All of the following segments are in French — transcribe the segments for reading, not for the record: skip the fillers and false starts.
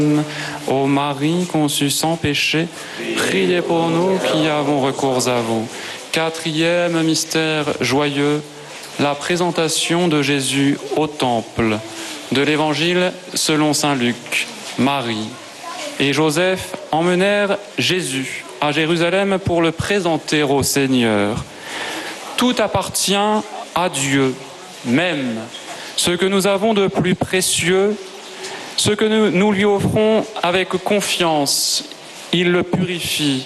Ô Marie conçue sans péché, priez pour nous qui avons recours à vous. Quatrième mystère joyeux, la présentation de Jésus au Temple. De l'Évangile selon saint Luc. Marie et Joseph emmenèrent Jésus à Jérusalem pour le présenter au Seigneur. Tout appartient à Dieu, même ce que nous avons de plus précieux, ce que nous lui offrons avec confiance. Il le purifie,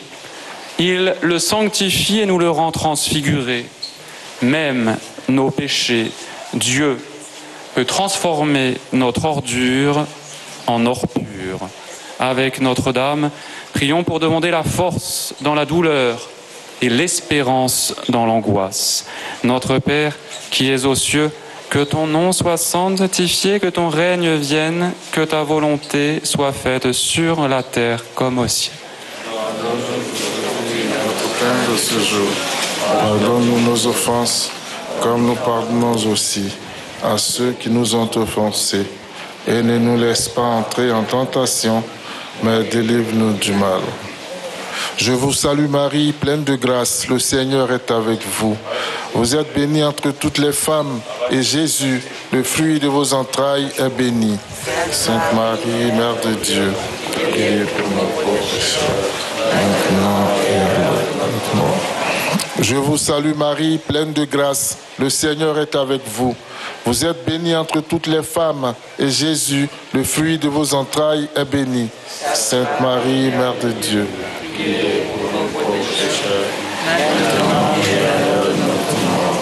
il le sanctifie et nous le rend transfiguré. Même nos péchés, Dieu peut transformer notre ordure en or pur. Avec Notre-Dame, prions pour demander la force dans la douleur et l'espérance dans l'angoisse. Notre Père, qui es aux cieux, que ton nom soit sanctifié, que ton règne vienne, que ta volonté soit faite sur la terre comme au ciel. Pardonne-nous notre pain de ce jour. Pardonne-nous nos offenses, comme nous pardonnons aussi à ceux qui nous ont offensés. Et ne nous laisse pas entrer en tentation, mais délivre-nous du mal. Je vous salue Marie, pleine de grâce, le Seigneur est avec vous. Vous êtes bénie entre toutes les femmes, et Jésus, le fruit de vos entrailles, est béni. Sainte Marie, Mère de Dieu, priez pour nos pauvres pécheurs, maintenant et à l'heure de notre mort. Je vous salue Marie, pleine de grâce, le Seigneur est avec vous. Vous êtes bénie entre toutes les femmes, et Jésus, le fruit de vos entrailles, est béni. Sainte Marie, Mère de Dieu, priez pour nos pauvres pécheurs, maintenant et à l'heure de notre mort.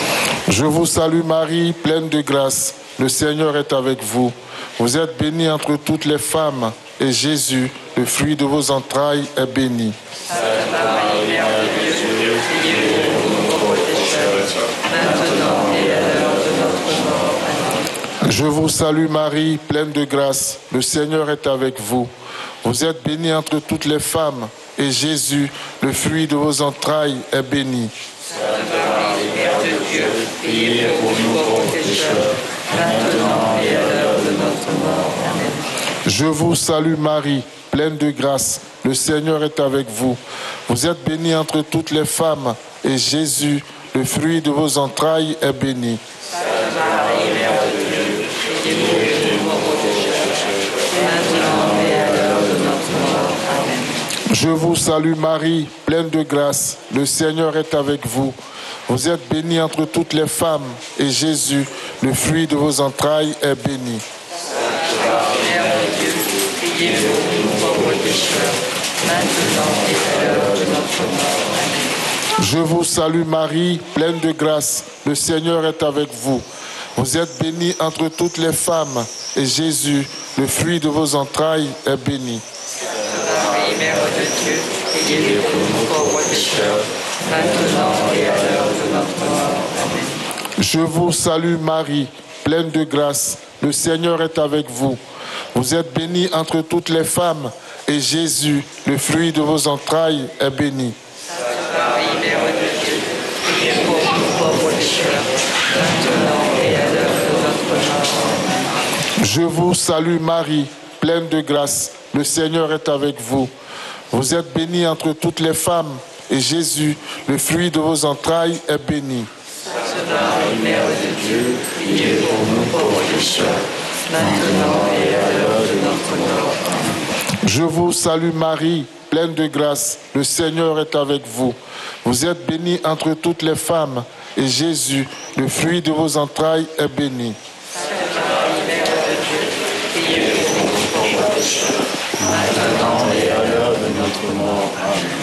Je vous salue Marie, pleine de grâce, le Seigneur est avec vous. Vous êtes bénie entre toutes les femmes, et Jésus, le fruit de vos entrailles, est béni. Sainte Marie, Mère de Dieu, priez pour nos pauvres pécheurs, maintenant et à l'heure de notre mort. Amen. Je vous salue Marie, pleine de grâce, le Seigneur est avec vous. Vous êtes bénie entre toutes les femmes, et Jésus, le fruit de vos entrailles, est béni. Sainte Marie, Mère de Dieu, priez pour nous pauvres pécheurs, maintenant et à l'heure de notre mort. Amen. Je vous salue Marie, pleine de grâce, le Seigneur est avec vous. Vous êtes bénie entre toutes les femmes, et Jésus, le fruit de vos entrailles, est béni. Sainte Marie, Mère de Dieu, priez pour nous pauvres pécheurs, maintenant et à l'heure de notre mort. Amen. Je vous salue Marie, pleine de grâce, le Seigneur est avec vous. Vous êtes bénie entre toutes les femmes, et Jésus, le fruit de vos entrailles, est béni. Sainte Marie, Mère de Dieu, priez pour nous pauvres pécheurs, maintenant et à l'heure de notre mort. Amen. Je vous salue Marie, pleine de grâce, le Seigneur est avec vous. Vous êtes bénie entre toutes les femmes, et Jésus, le fruit de vos entrailles, est béni. Marie, Mère de Dieu, priez pour nous pauvres pécheurs, maintenant et à l'heure de notre mort. Amen. Je vous salue Marie, pleine de grâce, le Seigneur est avec vous. Vous êtes bénie entre toutes les femmes, et Jésus, le fruit de vos entrailles, est béni. Sainte Marie, Mère de Dieu, priez pour nous pauvres pécheurs, maintenant et à l'heure de notre mort. Amen. Je vous salue Marie, pleine de grâce, le Seigneur est avec vous. Vous êtes bénie entre toutes les femmes, et Jésus, le fruit de vos entrailles, est béni. Sainte Marie, Mère de Dieu, priez pour nous pauvres pécheurs, maintenant et à l'heure de notre mort. Amen. Je vous salue Marie, pleine de grâce, le Seigneur est avec vous. Vous êtes bénie entre toutes les femmes, et Jésus, le fruit de vos entrailles, est béni. Sainte Marie, Mère de Dieu, priez pour nous pauvres pécheurs, maintenant et à l'heure de notre mort. Amen.